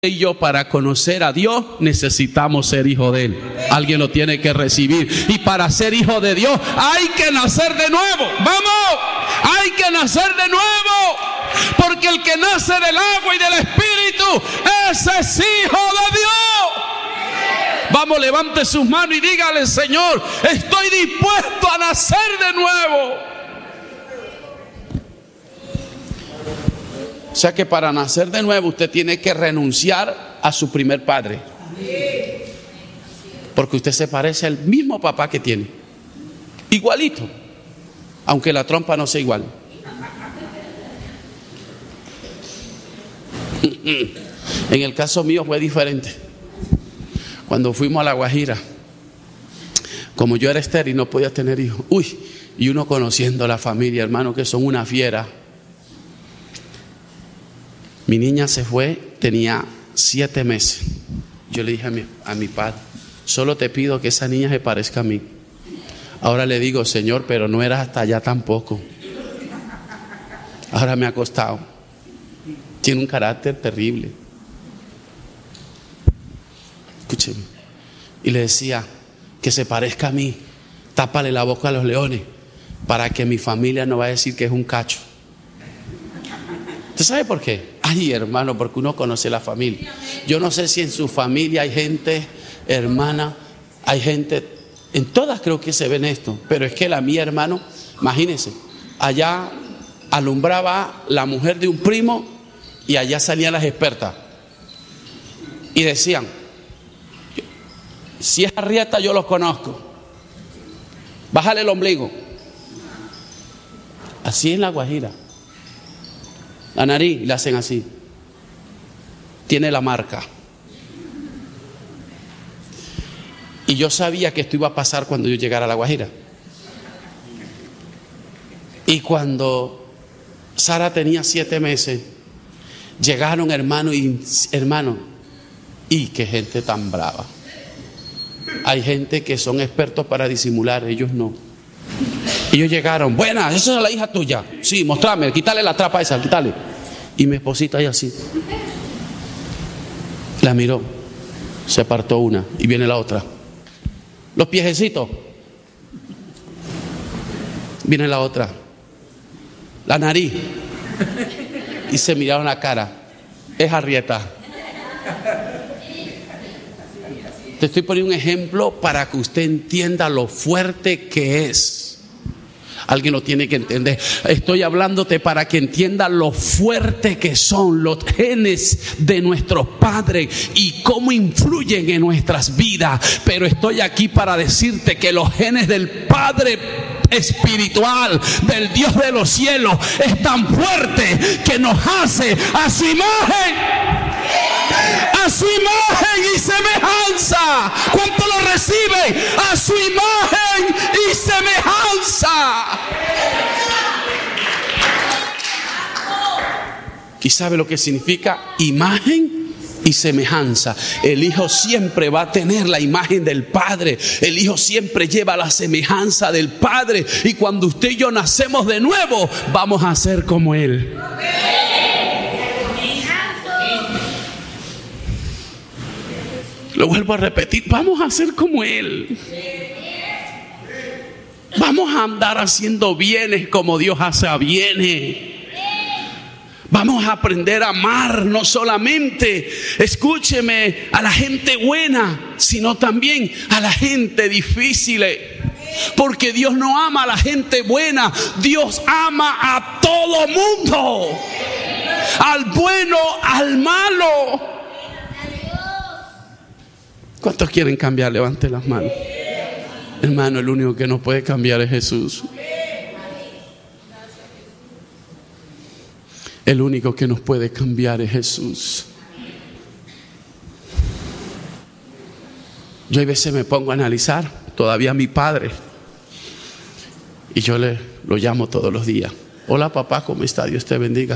y yo, para conocer a Dios, necesitamos ser hijo de Él. Alguien lo tiene que recibir. Y para ser hijo de Dios hay que nacer de nuevo. ¡Vamos! Hay que nacer de nuevo. Porque el que nace del agua y del Espíritu, ese es hijo de Dios. Vamos, levante sus manos y dígale: Señor, estoy dispuesto a nacer de nuevo. O sea que para nacer de nuevo usted tiene que renunciar a su primer padre. Porque usted se parece al mismo papá que tiene. Igualito. Aunque la trompa no sea igual. En el caso mío fue diferente. Cuando fuimos a La Guajira, como yo era estéril, no podía tener hijos. Uy, y uno conociendo a la familia, hermano, que son una fiera. Mi niña se fue, tenía 7 meses. Yo le dije a mi padre: solo te pido que esa niña se parezca a mí. Ahora le digo: Señor, pero no era hasta allá tampoco. Ahora me ha costado. Tiene un carácter terrible. Escúcheme. Y le decía: que se parezca a mí. Tápale la boca a los leones, para que mi familia no vaya a decir que es un cacho. ¿Usted sabe por qué? Ay, hermano, porque uno conoce la familia. Yo no sé si en su familia hay gente, hermana, hay gente, en todas creo que se ven esto, pero es que la mía, hermano, imagínense, allá alumbraba la mujer de un primo y allá salían las expertas y decían: si es arrieta yo los conozco, bájale el ombligo. Así en La Guajira. La nariz le hacen así. Tiene la marca. Y yo sabía que esto iba a pasar cuando yo llegara a La Guajira. Y cuando Sara tenía 7 meses, llegaron hermano, y qué gente tan brava. Hay gente que son expertos para disimular, ellos no. Ellos llegaron: buenas, esa es la hija tuya. Sí, mostrame, quítale la trapa esa, quítale. Y mi esposita ahí así. La miró, se apartó una y viene la otra. Los piejecitos. Viene la otra. La nariz. Y se miraron la cara. Es arrieta. Te estoy poniendo un ejemplo para que usted entienda lo fuerte que es. Alguien lo tiene que entender. Estoy hablándote para que entienda lo fuerte que son los genes de nuestros padres y cómo influyen en nuestras vidas. Pero estoy aquí para decirte que los genes del Padre espiritual, del Dios de los cielos, es tan fuerte que nos hace a su imagen. A su imagen y semejanza. ¿Cuánto lo recibe? A su imagen y semejanza. ¿Y sabe lo que significa imagen y semejanza? El Hijo siempre va a tener la imagen del Padre. El Hijo siempre lleva la semejanza del Padre. Y cuando usted y yo nacemos de nuevo, vamos a ser como Él. Lo vuelvo a repetir: vamos a ser como Él. Vamos a andar haciendo bienes como Dios hace a bienes. Vamos a aprender a amar no solamente, escúcheme, a la gente buena, sino también a la gente difícil. Porque Dios no ama a la gente buena, Dios ama a todo mundo. Al bueno, al malo. ¿Cuántos quieren cambiar? Levante las manos. Hermano, el único que nos puede cambiar es Jesús. El único que nos puede cambiar es Jesús. Yo a veces me pongo a analizar todavía a mi padre. Y yo lo llamo todos los días: hola papá, ¿cómo está? Dios te bendiga.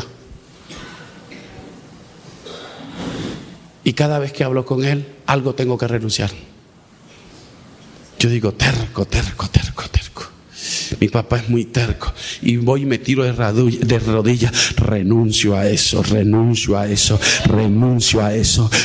Y cada vez que hablo con él, algo tengo que renunciar. Yo digo: terco. mi papá es muy terco. Y voy y me tiro de rodillas, renuncio a eso, renuncio a eso, renuncio a eso.